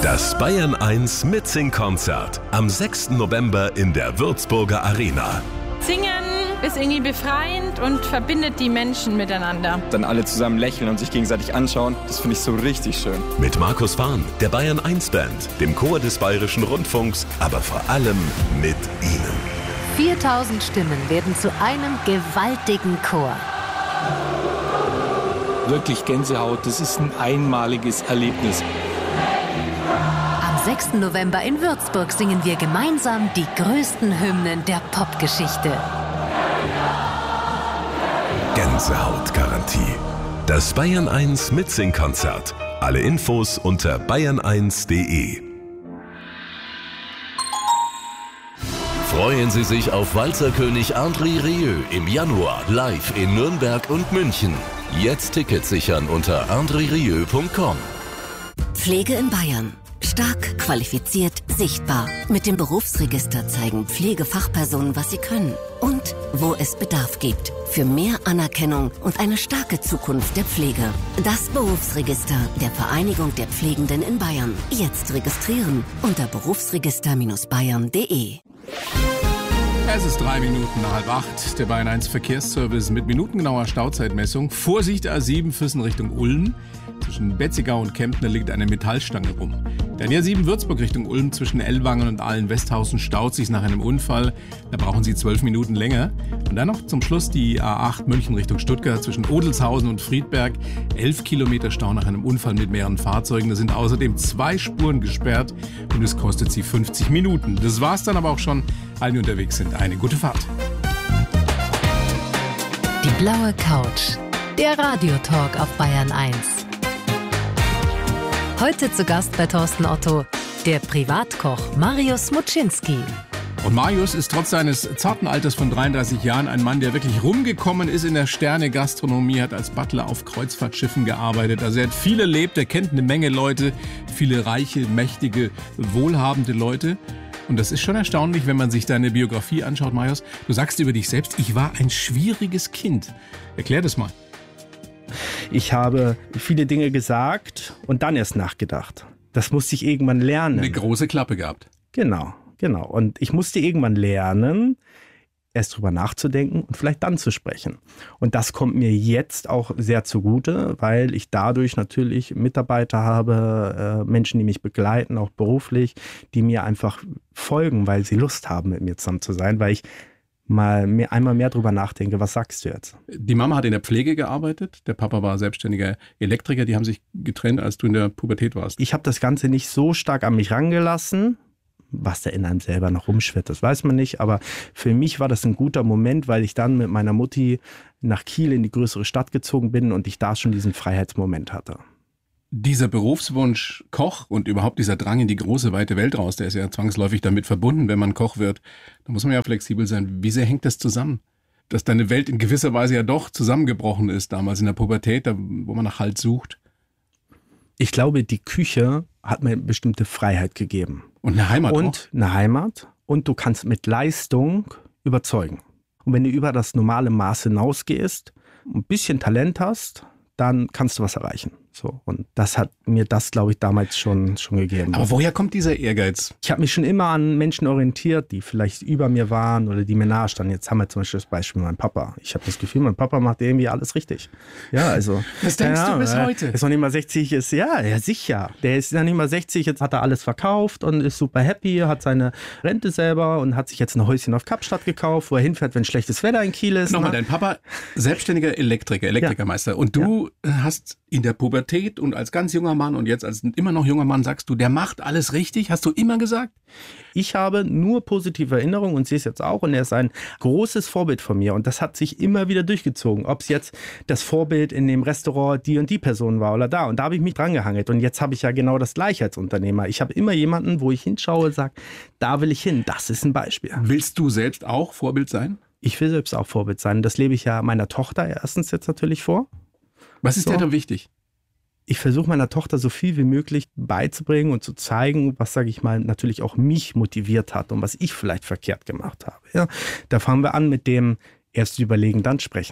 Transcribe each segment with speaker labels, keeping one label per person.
Speaker 1: Das Bayern 1 Mitsing-Konzert am 6. November in der Würzburger Arena.
Speaker 2: Singen ist irgendwie befreiend und verbindet die Menschen miteinander.
Speaker 3: Dann alle zusammen lächeln und sich gegenseitig anschauen, das finde ich so richtig schön.
Speaker 1: Mit Markus Fahn, der Bayern 1 Band, dem Chor des Bayerischen Rundfunks, aber vor allem mit Ihnen.
Speaker 4: 4000 Stimmen werden zu einem gewaltigen Chor.
Speaker 5: Wirklich Gänsehaut, das ist ein einmaliges Erlebnis.
Speaker 4: Am 6. November in Würzburg singen wir gemeinsam die größten Hymnen der Popgeschichte.
Speaker 1: Gänsehautgarantie. Das Bayern 1 Mitsing-Konzert. Alle Infos unter bayern1.de. Freuen Sie sich auf Walzerkönig André Rieu im Januar live in Nürnberg und München. Jetzt Tickets sichern unter andrerieu.com.
Speaker 6: Pflege in Bayern. Stark, qualifiziert, sichtbar. Mit dem Berufsregister zeigen Pflegefachpersonen, was sie können und wo es Bedarf gibt. Für mehr Anerkennung und eine starke Zukunft der Pflege. Das Berufsregister der Vereinigung der Pflegenden in Bayern. Jetzt registrieren unter berufsregister-bayern.de.
Speaker 7: Es ist 7:03 nach 7:30. Der Bayern 1 Verkehrsservice mit minutengenauer Stauzeitmessung. Vorsicht A7 Füssen Richtung Ulm. Zwischen Betzigau und Kempten liegt eine Metallstange rum. Der A7 Würzburg Richtung Ulm zwischen Ellwangen und Ahlen-Westhausen staut sich nach einem Unfall. Da brauchen Sie 12 Minuten länger. Und dann noch zum Schluss die A8 München Richtung Stuttgart zwischen Odelshausen und Friedberg. 11 Kilometer Stau nach einem Unfall mit mehreren Fahrzeugen. Da sind außerdem 2 Spuren gesperrt und es kostet Sie 50 Minuten. Das war's dann aber auch schon. Allen, die unterwegs sind, eine gute Fahrt.
Speaker 4: Die blaue Couch. Der Radiotalk auf Bayern 1. Heute zu Gast bei Thorsten Otto, der Privatkoch Mariusz Muczynski.
Speaker 7: Und Mariusz ist trotz seines zarten Alters von 33 Jahren ein Mann, der wirklich rumgekommen ist in der Sterne-Gastronomie, hat als Butler auf Kreuzfahrtschiffen gearbeitet. Also er hat viel erlebt, er kennt eine Menge Leute, viele reiche, mächtige, wohlhabende Leute. Und das ist schon erstaunlich, wenn man sich deine Biografie anschaut, Mariusz. Du sagst über dich selbst, ich war ein schwieriges Kind. Erklär das mal.
Speaker 8: Ich habe viele Dinge gesagt und dann erst nachgedacht. Das musste ich irgendwann lernen.
Speaker 7: Eine große Klappe gehabt.
Speaker 8: Genau. Und ich musste irgendwann lernen, erst drüber nachzudenken und vielleicht dann zu sprechen. Und das kommt mir jetzt auch sehr zugute, weil ich dadurch natürlich Mitarbeiter habe, Menschen, die mich begleiten, auch beruflich, die mir einfach folgen, weil sie Lust haben, mit mir zusammen zu sein, weil ich einmal mehr drüber nachdenke, was sagst du jetzt?
Speaker 7: Die Mama hat in der Pflege gearbeitet, der Papa war selbstständiger Elektriker, die haben sich getrennt, als du in der Pubertät warst.
Speaker 8: Ich habe das Ganze nicht so stark an mich rangelassen. Was da in einem selber noch rumschwirrt, das weiß man nicht. Aber für mich war das ein guter Moment, weil ich dann mit meiner Mutti nach Kiel in die größere Stadt gezogen bin und ich da schon diesen Freiheitsmoment hatte.
Speaker 7: Dieser Berufswunsch Koch und überhaupt dieser Drang in die große, weite Welt raus, der ist ja zwangsläufig damit verbunden, wenn man Koch wird. Da muss man ja flexibel sein. Wie sehr hängt das zusammen? Dass deine Welt in gewisser Weise ja doch zusammengebrochen ist, damals in der Pubertät, wo man nach Halt sucht.
Speaker 8: Ich glaube, die Küche hat mir eine bestimmte Freiheit gegeben.
Speaker 7: Und eine Heimat auch.
Speaker 8: Und eine Heimat. Und du kannst mit Leistung überzeugen. Und wenn du über das normale Maß hinausgehst, ein bisschen Talent hast, dann kannst du was erreichen. So, und das hat mir das, glaube ich, damals schon gegeben.
Speaker 7: Aber woher kommt dieser Ehrgeiz?
Speaker 8: Ich habe mich schon immer an Menschen orientiert, die vielleicht über mir waren oder die mir nahe standen. Jetzt haben wir zum Beispiel das Beispiel mein Papa. Ich habe das Gefühl, mein Papa macht irgendwie alles richtig. Ja, also.
Speaker 7: Das denkst du bis heute?
Speaker 8: Ist noch nicht mal 60, ja, sicher. Der ist noch nicht mal 60, jetzt hat er alles verkauft und ist super happy, hat seine Rente selber und hat sich jetzt ein Häuschen auf Kapstadt gekauft, wo er hinfährt, wenn schlechtes Wetter in Kiel ist.
Speaker 7: Nochmal, dein Papa, selbstständiger Elektrikermeister. Ja. Und du hast in der Pubertät und als ganz junger Mann und jetzt als immer noch junger Mann sagst du, der macht alles richtig, hast du immer gesagt?
Speaker 8: Ich habe nur positive Erinnerungen und sehe es jetzt auch und er ist ein großes Vorbild von mir und das hat sich immer wieder durchgezogen, ob es jetzt das Vorbild in dem Restaurant die und die Person war oder da und da habe ich mich dran gehangelt und jetzt habe ich ja genau das Gleiche als Unternehmer. Ich habe immer jemanden, wo ich hinschaue und sage, da will ich hin, das ist ein Beispiel.
Speaker 7: Willst du selbst auch Vorbild sein?
Speaker 8: Ich will selbst auch Vorbild sein, das lebe ich ja meiner Tochter erstens jetzt natürlich vor.
Speaker 7: Was ist dir da wichtig?
Speaker 8: Ich versuche meiner Tochter so viel wie möglich beizubringen und zu zeigen, was, sage ich mal, natürlich auch mich motiviert hat und was ich vielleicht verkehrt gemacht habe. Ja, da fangen wir an mit dem erst überlegen, dann sprechen.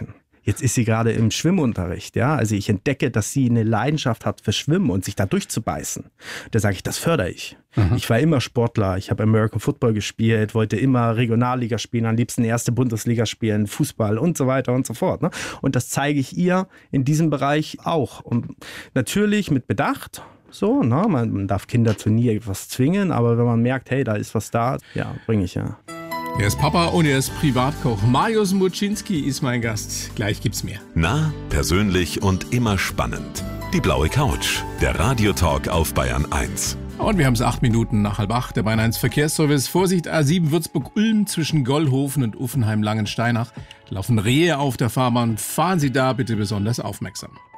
Speaker 8: Jetzt ist sie gerade im Schwimmunterricht, ja. Also ich entdecke, dass sie eine Leidenschaft hat für Schwimmen und sich da durchzubeißen. Da sage ich, das fördere ich. Ich war immer Sportler, ich habe American Football gespielt, wollte immer Regionalliga spielen, am liebsten erste Bundesliga spielen, Fußball und so weiter und so fort. Ne? Und das zeige ich ihr in diesem Bereich auch. Und natürlich mit Bedacht. So, ne? Man darf Kinder zu nie etwas zwingen, aber wenn man merkt, hey, da ist was da, ja, bringe ich ja.
Speaker 7: Er ist Papa und er ist Privatkoch. Mariusz Muczynski ist mein Gast. Gleich gibt's mehr.
Speaker 1: Nah, persönlich und immer spannend. Die blaue Couch, der Radiotalk auf Bayern 1.
Speaker 7: Und wir haben es 8 Minuten nach 7:30. Der Bayern 1 Verkehrsservice. Vorsicht, A7 Würzburg-Ulm zwischen Gollhofen und Uffenheim-Langensteinach. Laufen Rehe auf der Fahrbahn. Fahren Sie da bitte besonders aufmerksam.